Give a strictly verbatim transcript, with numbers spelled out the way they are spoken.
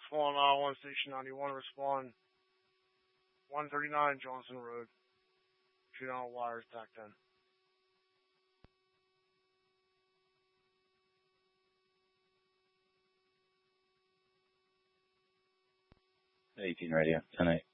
Spawn uh, one Station ninety-one, respond one thirty-nine Johnson Road. Shoot on wires, tack ten. eighteen radio, ten eight.